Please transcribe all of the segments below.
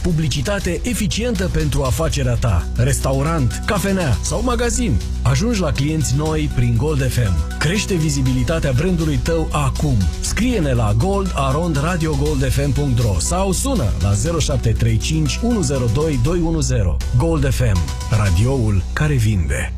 Publicitate eficientă pentru afacerea ta. Restaurant, cafenea sau magazin. Ajungi la clienți noi prin Gold FM. Crește vizibilitatea brandului tău acum. Scrie-ne la gold@radiogoldfm.ro sau sună la 0735 102 210. Gold FM. Radioul care vinde.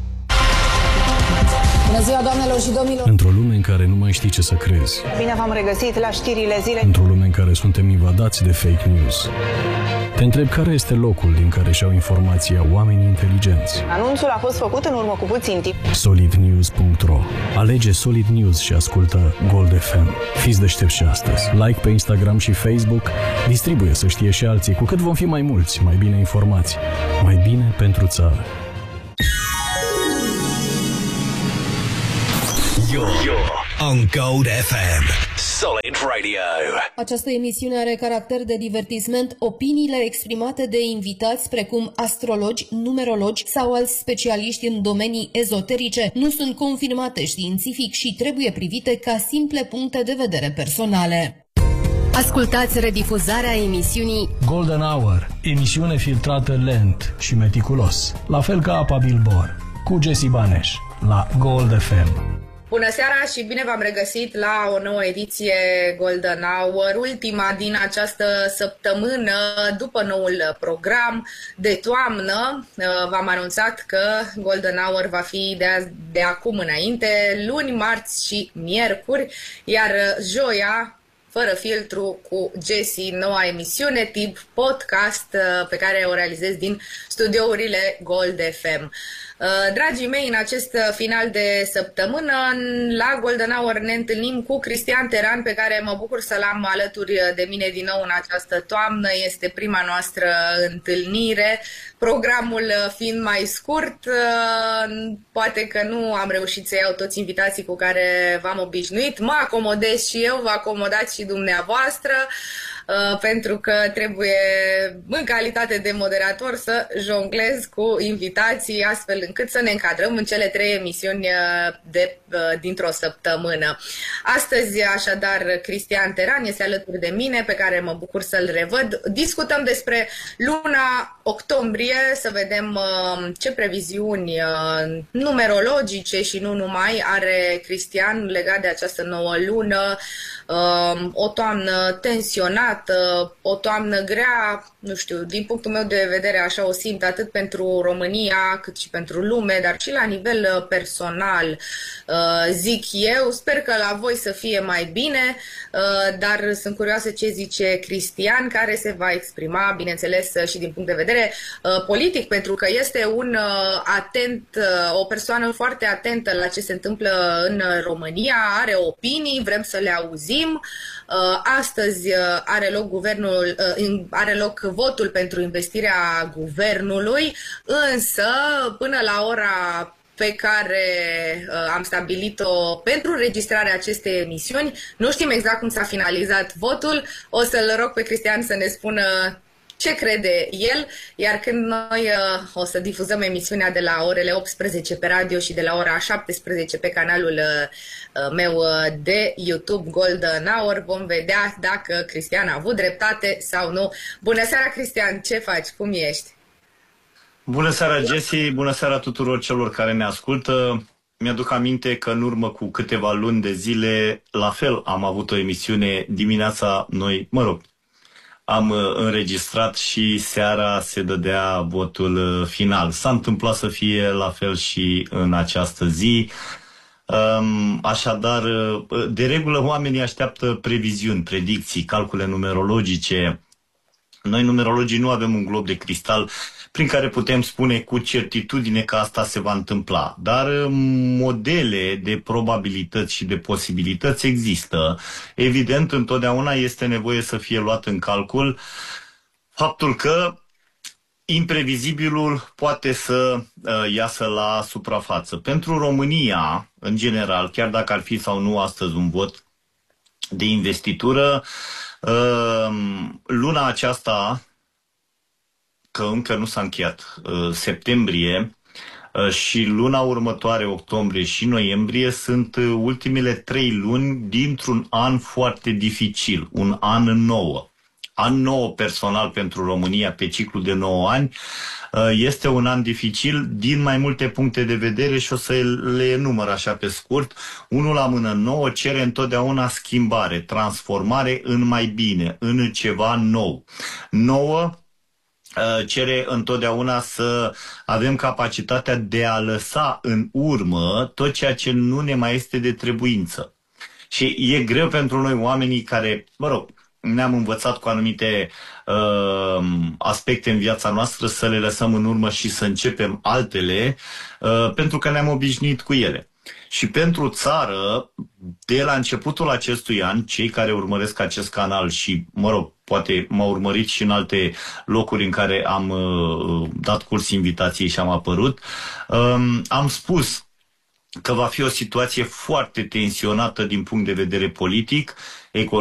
Bună ziua, doamnelor și domnilor! Într-o lume în care nu mai știi ce să crezi. Bine v-am regăsit la știrile zilei. Într-o lume în care suntem invadați de fake news. Te întreb care este locul din care și-au informația oamenii inteligenți. Anunțul a fost făcut în urmă cu puțin timp. Solidnews.ro. Alege Solid News și ascultă Gold FM. Fiți deștepți și astăzi. Like pe Instagram și Facebook. Distribuie să știe și alții. Cu cât vom fi mai mulți, mai bine informați. Mai bine pentru țară. You're on Gold FM. Solid Radio. Această emisiune are caracter de divertisment. Opiniile exprimate de invitați, precum astrologi, numerologi sau alți specialiști în domenii ezoterice, nu sunt confirmate științific și trebuie privite ca simple puncte de vedere personale. Ascultați redifuzarea emisiunii Golden Hour, emisiune filtrată lent și meticulos, la fel ca apa Bilbor, cu Jesse Baneș, la Gold FM. Bună seara și bine v-am regăsit la o nouă ediție Golden Hour, ultima din această săptămână după noul program de toamnă. V-am anunțat că Golden Hour va fi de acum înainte, luni, marți și miercuri, iar joia, fără filtru, cu Jessie, noua emisiune tip podcast pe care o realizez din studiourile Gold FM. Dragii mei, în acest final de săptămână, la Golden Hour ne întâlnim cu Cristian Teran, pe care mă bucur să l-am alături de mine din nou în această toamnă. Este prima noastră întâlnire, programul fiind mai scurt. Poate că nu am reușit să iau toți invitații cu care v-am obișnuit. Mă acomodez și eu, vă acomodați și dumneavoastră, pentru că trebuie, în calitate de moderator, să jonglez cu invitații astfel încât să ne încadrăm în cele 3 emisiuni dintr-o săptămână. Astăzi, așadar, Cristian Teran este alături de mine, pe care mă bucur să-l revăd. Discutăm despre luna octombrie, să vedem ce previziuni numerologice și nu numai are Cristian legat de această nouă lună. O toamnă tensionată, o toamnă grea, nu știu, din punctul meu de vedere așa o simt atât pentru România cât și pentru lume, dar și la nivel personal, zic eu. Sper că la voi să fie mai bine, dar sunt curioasă ce zice Cristian, care se va exprima, bineînțeles, și din punct de vedere politic, pentru că este o persoană foarte atentă la ce se întâmplă în România, are opinii, vrem să le auzim. Astăzi are loc votul pentru investirea guvernului, însă până la ora pe care am stabilit-o pentru înregistrarea acestei emisiuni, nu știm exact cum s-a finalizat votul. O să-l rog pe Cristian să ne spună ce crede el, iar când noi o să difuzăm emisiunea de la orele 18 pe radio și de la ora 17 pe canalul meu de YouTube Golden Hour, vom vedea dacă Cristian a avut dreptate sau nu. Bună seara, Cristian, ce faci? Cum ești? Bună seara, Jessie, bună seara tuturor celor care ne ascultă. Mi-aduc aminte că în urmă cu câteva luni de zile, la fel, am avut o emisiune dimineața, am înregistrat și seara se dădea votul final. S-a întâmplat să fie la fel și în această zi. Așadar, de regulă oamenii așteaptă previziuni, predicții, calcule numerologice. Noi numerologii nu avem un glob de cristal prin care putem spune cu certitudine că asta se va întâmpla. Dar modele de probabilități și de posibilități există. Evident, întotdeauna este nevoie să fie luat în calcul faptul că imprevizibilul poate să iasă la suprafață. Pentru România, în general, chiar dacă ar fi sau nu astăzi un vot de investitură, luna aceasta, că încă nu s-a încheiat, septembrie, și luna următoare, octombrie și noiembrie, sunt ultimele 3 luni dintr-un an foarte dificil, un an nou. an nou personal pentru România pe ciclu de 9 ani. Este un an dificil din mai multe puncte de vedere și o să le enumăr așa pe scurt. Unul la mână, 9 cere întotdeauna schimbare, transformare în mai bine, în ceva nou. 9 cere întotdeauna să avem capacitatea de a lăsa în urmă tot ceea ce nu ne mai este de trebuință. Și e greu pentru noi oamenii care, ne-am învățat cu anumite aspecte în viața noastră să le lăsăm în urmă și să începem altele, pentru că ne-am obișnuit cu ele. Și pentru țară, de la începutul acestui an, cei care urmăresc acest canal și, poate m-au urmărit și în alte locuri în care am dat curs invitației și am apărut, am spus că va fi o situație foarte tensionată din punct de vedere politic, economic,